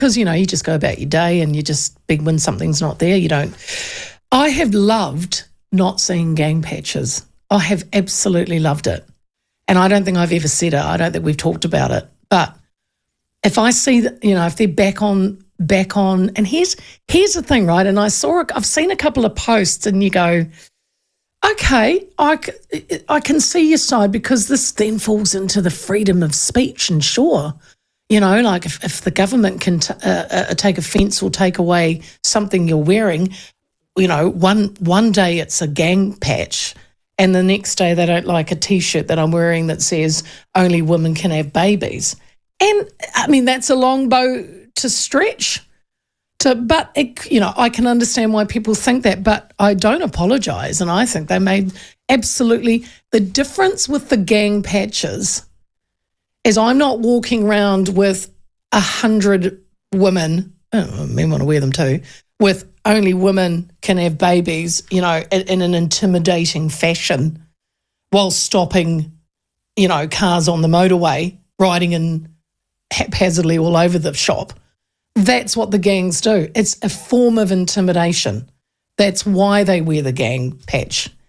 because, you just go about your day and you just big when something's not there. You don't. I have loved not seeing gang patches. I have absolutely loved it. And I don't think I've ever said it. I don't think we've talked about it. But if I see that, if they're back on, and here's the thing, right? And I've seen a couple of posts and you go, okay, I can see your side, because this then falls into the freedom of speech. And sure, like if the government can take offence or take away something you're wearing, one day it's a gang patch and the next day they don't like a T-shirt that I'm wearing that says only women can have babies. And, I mean, that's a long bow to stretch. But I can understand why people think that, but I don't apologise, and I think they made absolutely the difference with the gang patches is I'm not walking around with 100 women, men want to wear them too, with only women can have babies, in an intimidating fashion while stopping, cars on the motorway, riding in haphazardly all over the shop. That's what the gangs do. It's a form of intimidation. That's why they wear the gang patch.